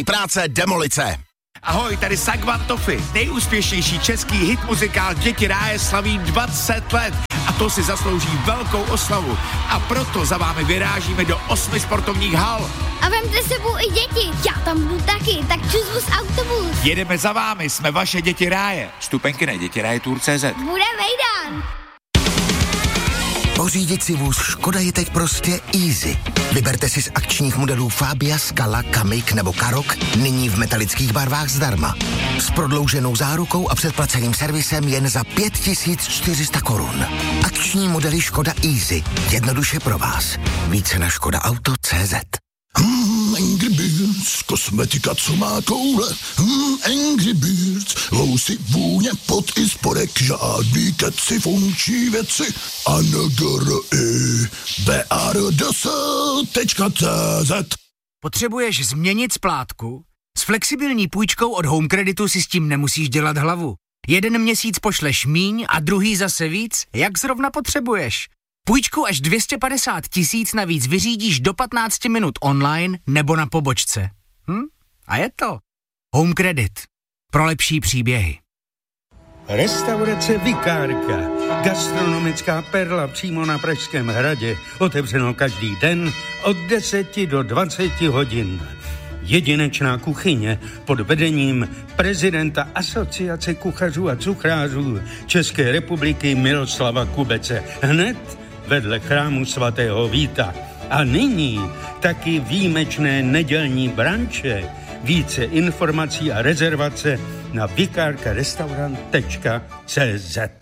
práce Demolice. Ahoj, tady Sagvan Toffy, nejúspěšnější český hit muzikál Děti ráje slaví 20 let a to si zaslouží velkou oslavu. A proto za vámi vyrážíme do 8 sportovních hal. A vemte sebou i děti, já tam budu taky, tak čus autobus. Jedeme za vámi, jsme vaše Děti ráje. Vstupenky na dětirajetur.cz. Bude vejdán. Pořídit si vůz Škoda je teď prostě easy. Vyberte si z akčních modelů Fabia, Scala, Kamiq nebo Karoq nyní v metalických barvách zdarma. S prodlouženou zárukou a předplaceným servisem jen za 5400 korun. Akční modely Škoda Easy. Jednoduše pro vás. Více na škodaauto.cz. Angry Birds, kosmetika, co má koule. Angry Birds, vousy, vůně, pot i spodek, žádný keci, funkční věci. BARDS.cz. Potřebuješ změnit splátku? S flexibilní půjčkou od Home Creditu si s tím nemusíš dělat hlavu. Jeden měsíc pošleš míň a druhý zase víc, jak zrovna potřebuješ. Půjčku až 250 000 navíc vyřídíš do 15 minut online nebo na pobočce. A je to Home Credit. Pro lepší příběhy. Restaurace Vikárka. Gastronomická perla přímo na Pražském hradě. Otevřeno každý den od 10 do 20 hodin. Jedinečná kuchyně pod vedením prezidenta Asociace kuchařů a cuchrářů České republiky Miroslava Kubece. Hned vedle chrámu svatého Víta. A nyní taky výjimečné nedělní branče. Více informací a rezervace na vikarkarestaurant.cz.